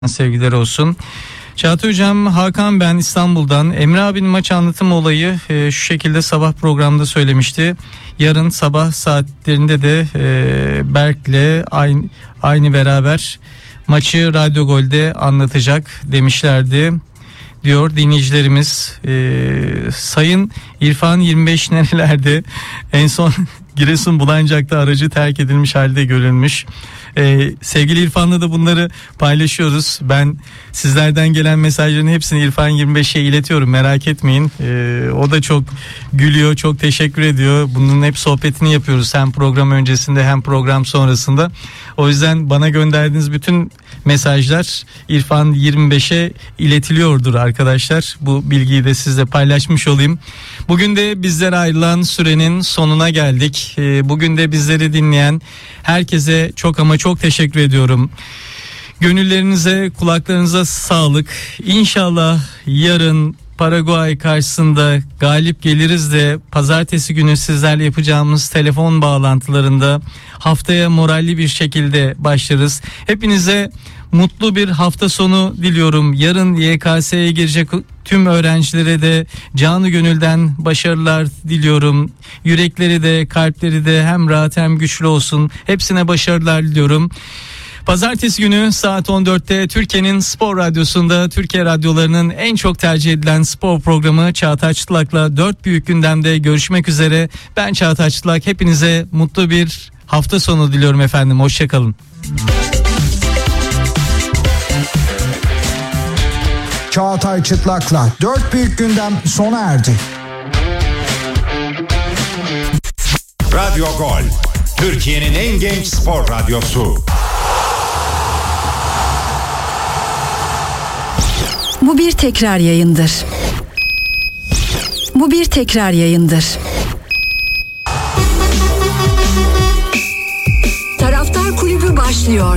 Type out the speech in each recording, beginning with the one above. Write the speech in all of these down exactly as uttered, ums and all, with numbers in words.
Sevgiler olsun. Çağatay Hocam, Hakan ben İstanbul'dan. Emre abinin maç anlatım olayı e, şu şekilde sabah programda söylemişti. Yarın sabah saatlerinde de e, Berk'le aynı, aynı beraber maçı Radyo Gol'de anlatacak demişlerdi diyor dinleyicilerimiz. E, Sayın İrfan yirmi beş nerelerde? En son Giresun Bulancak'ta aracı terk edilmiş halde görülmüş. Ee, sevgili İrfan'la da bunları paylaşıyoruz. Ben sizlerden gelen mesajların hepsini İrfan yirmi beşe iletiyorum, merak etmeyin. Ee, o da çok gülüyor, çok teşekkür ediyor. Bunun hep sohbetini yapıyoruz hem program öncesinde hem program sonrasında. O yüzden bana gönderdiğiniz bütün mesajlar İrfan yirmi beşe iletiliyordur arkadaşlar. Bu bilgiyi de sizle paylaşmış olayım. Bugün de bizlere ayrılan sürenin sonuna geldik. Ee, bugün de bizleri dinleyen herkese çok ama çok teşekkür ediyorum. Gönüllerinize, kulaklarınıza sağlık. İnşallah yarın Paraguay karşısında galip geliriz de pazartesi günü sizlerle yapacağımız telefon bağlantılarında haftaya moralli bir şekilde başlarız. Hepinize mutlu bir hafta sonu diliyorum. Yarın Y K S'ye girecek tüm öğrencilere de canı gönülden başarılar diliyorum. Yürekleri de kalpleri de hem rahat hem güçlü olsun. Hepsine başarılar diliyorum. Pazartesi günü saat on dörtte Türkiye'nin Spor Radyosu'nda, Türkiye radyolarının en çok tercih edilen spor programı Çağatay Çıtlak'la dört büyük gündemde görüşmek üzere. Ben Çağatay Çıtlak, hepinize mutlu bir hafta sonu diliyorum efendim. Hoşçakalın. Çağatay Çıtlak'la dört büyük gündem sona erdi. Radyo Gol, Türkiye'nin en genç spor radyosu. Bu bir tekrar yayındır. Bu bir tekrar yayındır. Taraftar Kulübü başlıyor.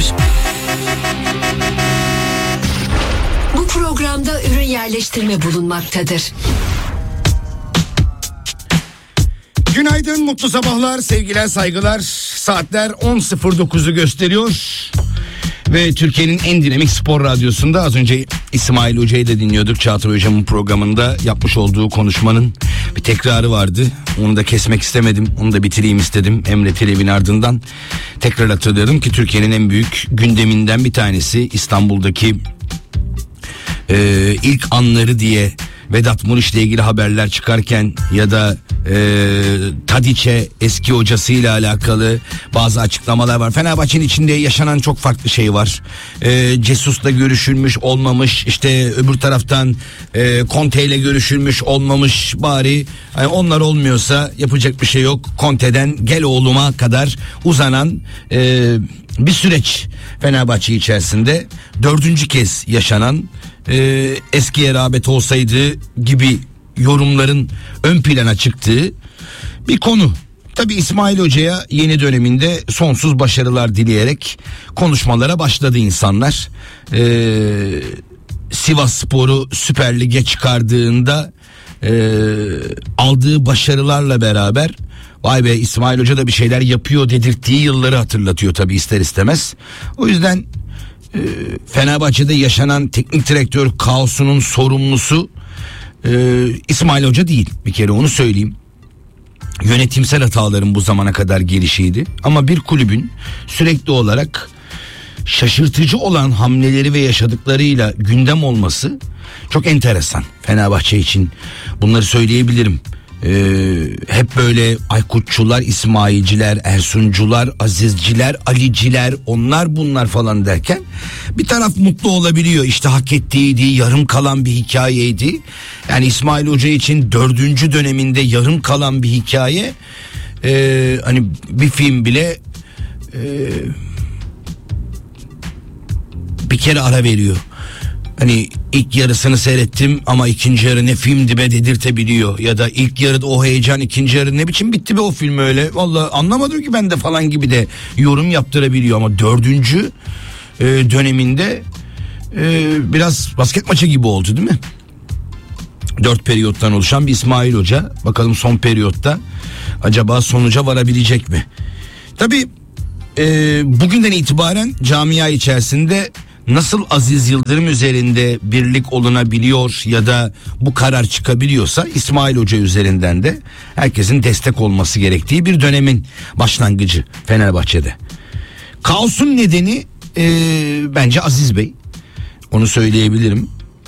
Bu programda ürün yerleştirme bulunmaktadır. Günaydın, mutlu sabahlar, sevgiler, saygılar. Saatler on sıfır dokuzu gösteriyor. Ve Türkiye'nin en dinamik spor radyosunda az önce İsmail Hoca'yı da dinliyorduk. Çağatay Hocam'ın programında yapmış olduğu konuşmanın bir tekrarı vardı. Onu da kesmek istemedim. Onu da bitireyim istedim. Emre Telev'in ardından tekrar hatırlıyorum ki Türkiye'nin en büyük gündeminden bir tanesi İstanbul'daki e, ilk anları diye Vedat Muriç'le ilgili haberler çıkarken ya da e, Tadiç'e eski hocasıyla alakalı bazı açıklamalar var. Fenerbahçe'nin içinde yaşanan çok farklı şey var. E, Cesus'la görüşülmüş olmamış, işte öbür taraftan e, Conte ile görüşülmüş olmamış, bari yani onlar olmuyorsa yapacak bir şey yok. Conte'den gel oğluma kadar uzanan e, bir süreç Fenerbahçe içerisinde dördüncü kez yaşanan, e, eskiye rağbet olsaydı gibi yorumların ön plana çıktığı bir konu. Tabii İsmail Hoca'ya yeni döneminde sonsuz başarılar dileyerek konuşmalara başladı insanlar. Ee, Sivasspor'u Süper Lig'e çıkardığında e, aldığı başarılarla beraber vay be İsmail Hoca da bir şeyler yapıyor dedirttiği yılları hatırlatıyor tabii ister istemez. O yüzden e, Fenerbahçe'de yaşanan teknik direktör kaosunun sorumlusu Ee, İsmail Hoca değil, bir kere onu söyleyeyim. Yönetimsel hataların bu zamana kadar gelişiydi. Ama bir kulübün sürekli olarak şaşırtıcı olan hamleleri ve yaşadıklarıyla gündem olması çok enteresan Fenerbahçe için. Bunları söyleyebilirim. Ee, hep böyle Aykutçular, İsmailciler, Ersuncular, Azizciler, Aliciler, onlar bunlar falan derken bir taraf mutlu olabiliyor. İşte hak ettiğiydi, yarım kalan bir hikayeydi. Yani İsmail Hoca için dördüncü döneminde yarım kalan bir hikaye. Ee, hani bir film bile e, bir kere ara veriyor. Hani ilk yarısını seyrettim ama ikinci yarı ne filmdi be dedirtebiliyor. Ya da ilk yarıda o heyecan, ikinci yarı ne biçim bitti be o film öyle. Vallahi anlamadım ki ben de falan gibi de yorum yaptırabiliyor. Ama dördüncü e, döneminde e, biraz basket maçı gibi oldu değil mi? Dört periyottan oluşan bir İsmail Hoca. Bakalım son periyotta acaba sonuca varabilecek mi? Tabii e, bugünden itibaren camia içerisinde nasıl Aziz Yıldırım üzerinde birlik olunabiliyor ya da bu karar çıkabiliyorsa İsmail Hoca üzerinden de herkesin destek olması gerektiği bir dönemin başlangıcı Fenerbahçe'de. Kaosun nedeni e, bence Aziz Bey, onu söyleyebilirim.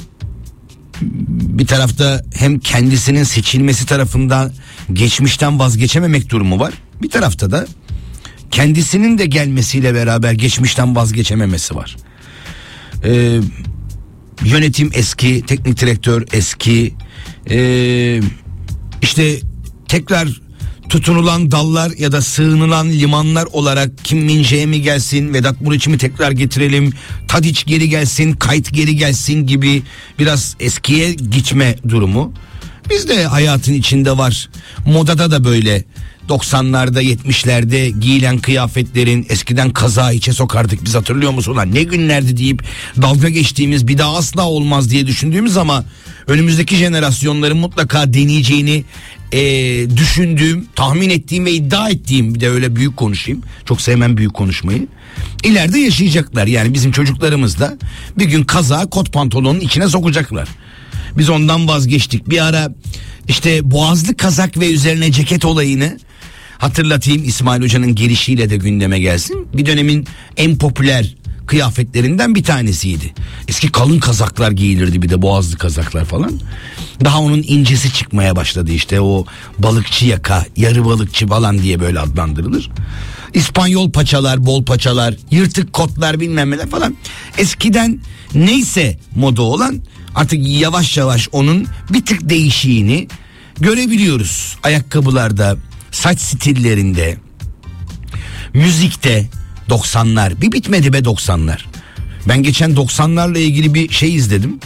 Bir tarafta hem kendisinin seçilmesi tarafından geçmişten vazgeçememek durumu var. Bir tarafta da kendisinin de gelmesiyle beraber geçmişten vazgeçememesi var. Ee, yönetim eski, teknik direktör eski, ee, işte tekrar tutunulan dallar ya da sığınılan limanlar olarak Kim Min-jae mi gelsin, Vedat Muriç'i mi tekrar getirelim, Tadiç geri gelsin, Kayt geri gelsin gibi biraz eskiye gitme durumu. Biz de hayatın içinde var. Modada da böyle doksanlarda yetmişlerde giyilen kıyafetlerin eskiden kazağı içe sokardık biz, hatırlıyor musun? Lan ne günlerdi deyip dalga geçtiğimiz, bir daha asla olmaz diye düşündüğümüz ama önümüzdeki jenerasyonların mutlaka deneyeceğini e, düşündüğüm, tahmin ettiğim ve iddia ettiğim, bir de öyle büyük konuşayım, çok sevmem büyük konuşmayı, ileride yaşayacaklar. Yani bizim çocuklarımız da bir gün kazağı kot pantolonun içine sokacaklar. Biz ondan vazgeçtik. Bir ara işte boğazlı kazak ve üzerine ceket olayını hatırlatayım, İsmail Hoca'nın gelişiyle de gündeme gelsin. Bir dönemin en popüler kıyafetlerinden bir tanesiydi. Eski kalın kazaklar giyilirdi, bir de boğazlı kazaklar falan. Daha onun incesi çıkmaya başladı, işte o balıkçı yaka, yarı balıkçı falan diye böyle adlandırılır. İspanyol paçalar, bol paçalar, yırtık kotlar, bilmem neler falan. Eskiden neyse moda olan, artık yavaş yavaş onun bir tık değişiğini görebiliyoruz. Ayakkabılarda, saç stillerinde, müzikte. doksanlar bir bitmedi be, doksanlar. Ben geçen doksanlarla ilgili bir şey izledim.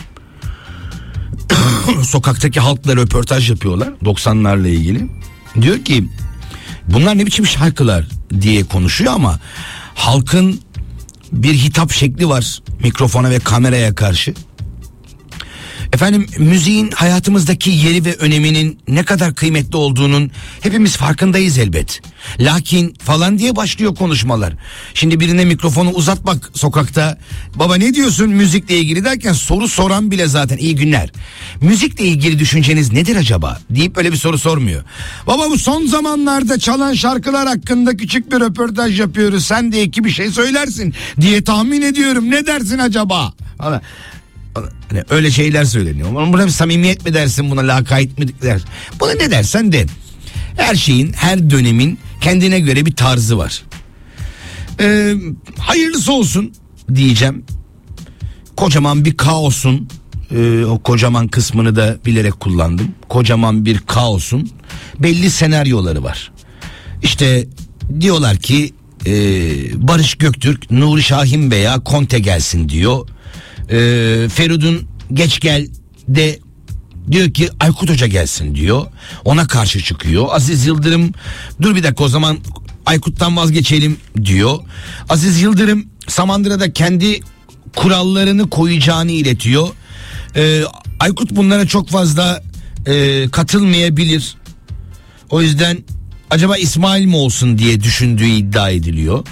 Sokaktaki halkla röportaj yapıyorlar doksanlarla ilgili. Diyor ki bunlar ne biçim şarkılar diye konuşuyor ama halkın bir hitap şekli var mikrofona ve kameraya karşı. Efendim, müziğin hayatımızdaki yeri ve öneminin ne kadar kıymetli olduğunun hepimiz farkındayız elbet. Lakin falan diye başlıyor konuşmalar. Şimdi birine mikrofonu uzatmak sokakta, baba ne diyorsun müzikle ilgili derken soru soran bile zaten iyi günler, müzikle ilgili düşünceniz nedir acaba deyip öyle bir soru sormuyor. Baba bu son zamanlarda çalan şarkılar hakkında küçük bir röportaj yapıyoruz, sen de iki bir şey söylersin diye tahmin ediyorum, ne dersin acaba? Valla hani öyle şeyler söyleniyor. Buna bir samimiyet mi dersin, buna lakayt mi dersin? Buna ne dersen de. Her şeyin, her dönemin kendine göre bir tarzı var. Ee, hayırlısı olsun diyeceğim. Kocaman bir kaosun, e, o kocaman kısmını da bilerek kullandım. Kocaman bir kaosun belli senaryoları var. İşte diyorlar ki e, Barış Göktürk, Nuri Şahin veya Conte gelsin diyor. Ee, Feridun geç gel de diyor ki Aykut Hoca gelsin diyor. Ona karşı çıkıyor. Aziz Yıldırım dur bir dakika o zaman Aykut'tan vazgeçelim diyor. Aziz Yıldırım Samandıra'da kendi kurallarını koyacağını iletiyor. Ee, Aykut bunlara çok fazla e, katılmayabilir. O yüzden acaba İsmail mi olsun diye düşündüğü iddia ediliyor.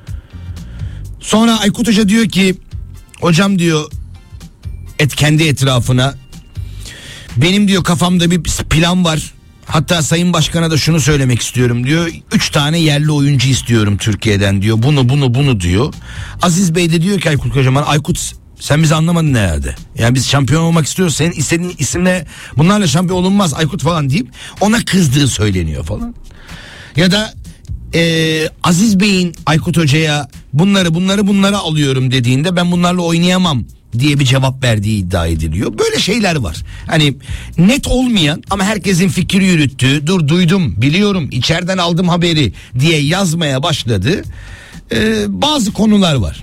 Sonra Aykut Hoca diyor ki hocam diyor et kendi etrafına, benim diyor kafamda bir plan var, hatta Sayın Başkan'a da şunu söylemek istiyorum diyor, üç tane yerli oyuncu istiyorum Türkiye'den diyor, bunu bunu bunu diyor. Aziz Bey de diyor ki Aykut Kocaman, Aykut sen bizi anlamadın herhalde, yani biz şampiyon olmak istiyoruz, senin istediğin isimle bunlarla şampiyon olunmaz Aykut falan deyip ona kızdığı söyleniyor falan. Ya da Ee, Aziz Bey'in Aykut Hoca'ya bunları bunları bunları alıyorum dediğinde ben bunlarla oynayamam diye bir cevap verdiği iddia ediliyor. Böyle şeyler var. Hani net olmayan ama herkesin fikri yürüttüğü, dur duydum, biliyorum, içeriden aldım haberi diye yazmaya başladığı ee, bazı konular var.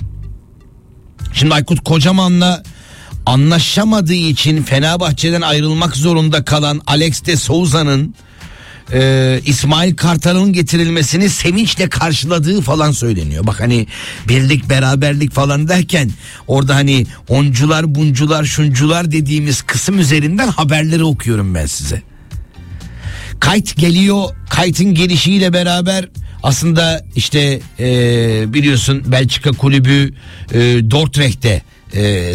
Şimdi Aykut Kocaman'la anlaşamadığı için Fenerbahçe'den ayrılmak zorunda kalan Alex de Souza'nın Ee, İsmail Kartal'ın getirilmesini sevinçle karşıladığı falan söyleniyor. Bak hani birlik beraberlik falan derken orada hani oncular buncular şuncular dediğimiz kısım üzerinden haberleri okuyorum ben size. Kayt geliyor, Kayt'ın gelişiyle beraber aslında işte e, biliyorsun Belçika kulübü e, Dordrecht'te e,